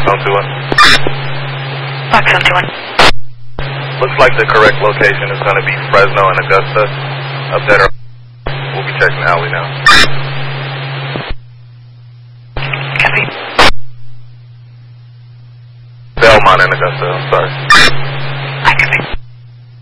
Box 121. Looks like the correct location is going to be Fresno and Augusta. Up there. We'll be checking the alley now. Copy. Belmont and Augusta, I'm sorry.